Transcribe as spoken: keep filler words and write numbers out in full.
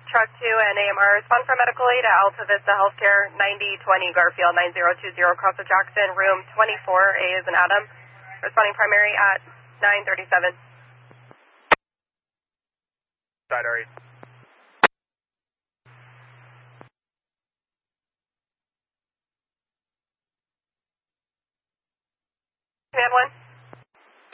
Truck two and A M R. Respond for medical aid at Alta Vista Healthcare, ninety twenty Garfield, nine zero two zero, across the Jackson, room twenty-four, A is an Adam. Responding primary at nine thirty-seven. Side R eight. Command one.